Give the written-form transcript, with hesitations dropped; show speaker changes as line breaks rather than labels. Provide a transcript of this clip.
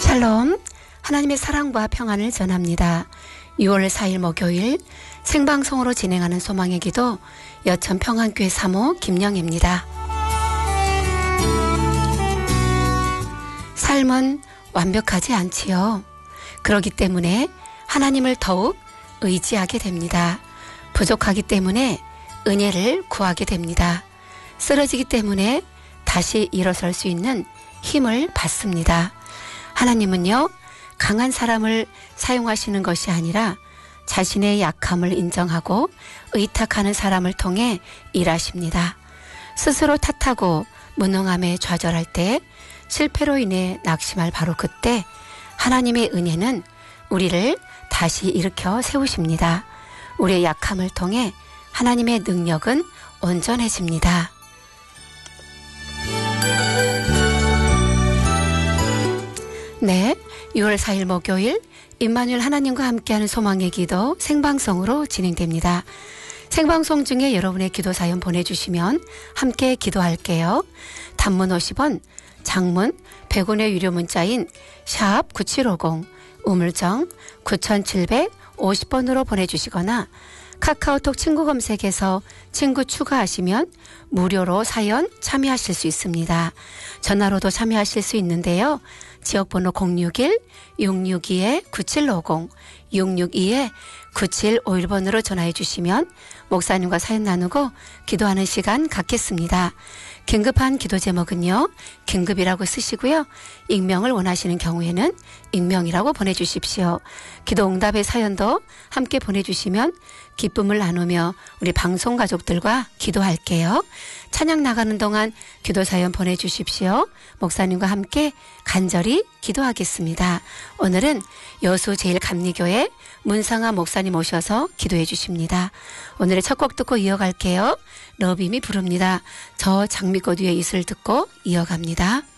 샬롬, 하나님의 사랑과 평안을 전합니다. 6월 4일 목요일 생방송으로 진행하는 소망의 기도 여천평안교회 사모 김영입니다. 삶은 완벽하지 않지요. 그렇기 때문에 하나님을 더욱 의지하게 됩니다. 부족하기 때문에 은혜를 구하게 됩니다. 쓰러지기 때문에 다시 일어설 수 있는 힘을 받습니다. 하나님은요, 강한 사람을 사용하시는 것이 아니라 자신의 약함을 인정하고 의탁하는 사람을 통해 일하십니다. 스스로 탓하고 무능함에 좌절할 때, 실패로 인해 낙심할 바로 그때 하나님의 은혜는 우리를 다시 일으켜 세우십니다. 우리의 약함을 통해 하나님의 능력은 온전해집니다. 네, 6월 4일 목요일 임마누엘 하나님과 함께하는 소망의 기도 생방송으로 진행됩니다. 생방송 중에 여러분의 기도 사연 보내주시면 함께 기도할게요. 단문 50원, 장문 100원의 유료 문자인 샵 9750, 우물정 9750번으로 보내주시거나 카카오톡 친구 검색에서 친구 추가하시면 무료로 사연 참여하실 수 있습니다. 전화로도 참여하실 수 있는데요. 지역번호 061-662-9750, 662-9751번으로 전화해 주시면 목사님과 사연 나누고 기도하는 시간 갖겠습니다. 긴급한 기도 제목은요, 긴급이라고 쓰시고요. 익명을 원하시는 경우에는 익명이라고 보내주십시오. 기도 응답의 사연도 함께 보내주시면 기쁨을 나누며 우리 방송 가족들과 기도할게요. 찬양 나가는 동안 기도 사연 보내주십시오. 목사님과 함께 간절히 기도하겠습니다. 오늘은 여수 제일감리교회 문상아 목사님 오셔서 기도해 주십니다. 오늘의 첫 곡 듣고 이어갈게요. 러빔이 부릅니다. 저 장미꽃 위에 이슬 듣고 이어갑니다.